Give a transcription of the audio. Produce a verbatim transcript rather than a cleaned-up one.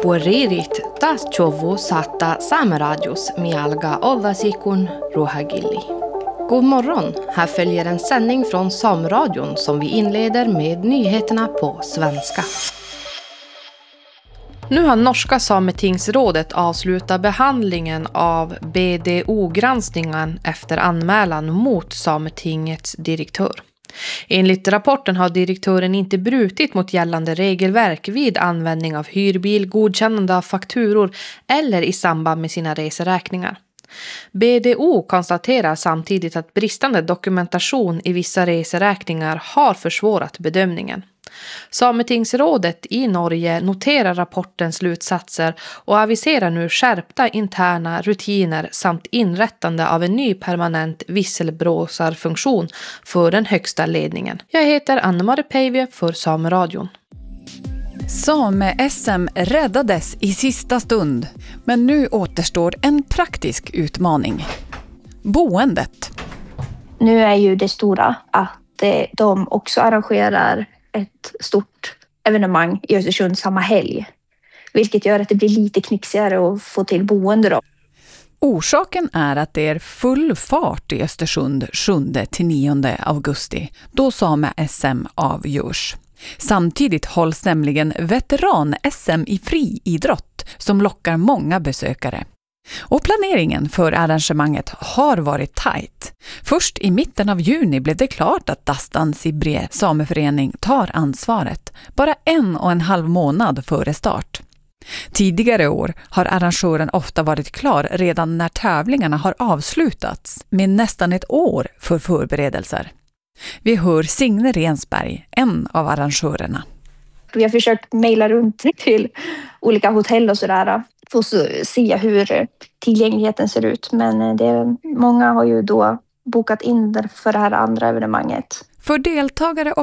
Pueririt taas chovu saattaa Saameradios mialga ollasikun ruhagilli. God morgon, här följer en sändning från Sameradion som vi inleder med nyheterna på svenska. Nu har norska Sametingsrådet avslutat behandlingen av B D O-granskningen efter anmälan mot Sametingets direktör. Enligt rapporten har direktören inte brutit mot gällande regelverk vid användning av hyrbil, godkännande av fakturor eller i samband med sina reseräkningar. B D O konstaterar samtidigt att bristande dokumentation i vissa reseräkningar har försvårat bedömningen. Sametingsrådet i Norge noterar rapportens slutsatser och aviserar nu skärpta interna rutiner samt inrättande av en ny permanent visselblåsarfunktion för den högsta ledningen. Jag heter Anne-Marie Päivä för Sameradion. Same-S M räddades i sista stund, men nu återstår en praktisk utmaning. Boendet. Nu är ju det stora att de också arrangerar ett stort evenemang i Östersund samma helg. Vilket gör att det blir lite knixigare att få till boende då. Orsaken är att det är full fart i Östersund sjunde till nionde augusti, då Same-S M avgörs. Samtidigt hålls nämligen veteran-S M i friidrott som lockar många besökare. Och planeringen för arrangemanget har varit tajt. Först i mitten av juni blev det klart att Dastans i Bre sameförening tar ansvaret, bara en och en halv månad före start. Tidigare år har arrangören ofta varit klar redan när tävlingarna har avslutats, med nästan ett år för förberedelser. Vi hör Signe Rensberg, en av arrangörerna. Vi har försökt mejla runt till olika hotell och sådär för att se hur tillgängligheten ser ut. Men det, många har ju då bokat in för det här andra evenemanget. För deltagare och